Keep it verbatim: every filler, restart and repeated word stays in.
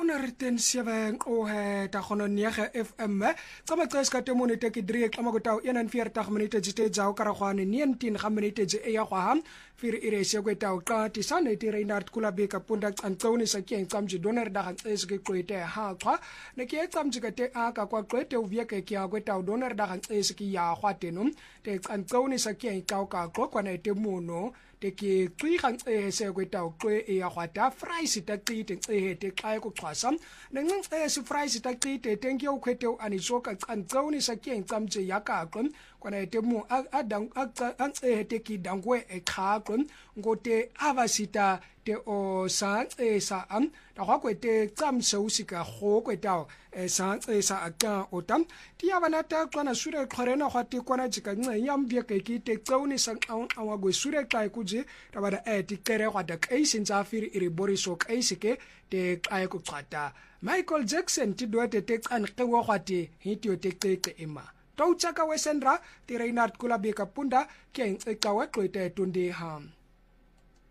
Ona riten seven o he ta gono nege F M tsama tsa ska temo ne te ke drie tsama go tau ena forty minute jite ja o kara gwane nineteen ga minute je e ya gwa ham fir ire se go tau ka ti sane ti Reinhard Kulabe ka punda tsantsone sa ke tsamji doner da ga tse ke kwete ha kwa ne ke tsamji ka te a ka kwa kwete o vie ke ke go tau doner da ga tse ke ya gwa tenum te tsantsone sa ke tau ka go kwa ne te mono te ke tui gang tse se go tau kwe e ya gwa ta fries ta ti te tse te kai ko kwasa ne ngeng tse se fries ta ti te thank you kwete ani so ka tsantsone sa ke tsamji ya ka kon kwana te mo a dang a tse te ki dangwe e kha kon ngote avasita te o sa e sa am da gwa kwete tsam se usika go kwetao e sa e sa aka otam ti ya bana ta kwana sure khorena gwa te kwana jika nce yam bia ke ki te tsone sa awa go sure kai kuje ta bada e ti kere gwa da kai sinza firi iri boriso kai sike te kai ku tsata Michael Jackson ti do te te kan qewa gwa te hitio te te ema tau tsaka wesendra ti Reinhard Kulabe ka punda ke e kawa kwete tunde ham